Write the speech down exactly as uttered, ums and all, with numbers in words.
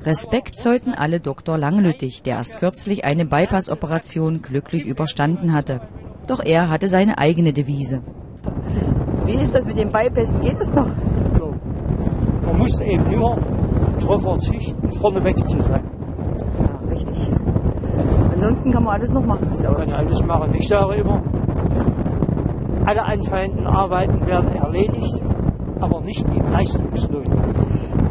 Respekt zollten alle Doktor Langlüttig, der erst kürzlich eine Bypass-Operation glücklich überstanden hatte. Doch er hatte seine eigene Devise. Wie ist das mit dem Bypass? Geht es noch? So. Man muss eben nur darauf verzichten, vorneweg zu sein. Ja, richtig. Ansonsten kann man alles noch machen. Man kann alles machen. Ich sage immer, alle anfallenden Arbeiten werden erledigt, aber nicht im Leistungslohn.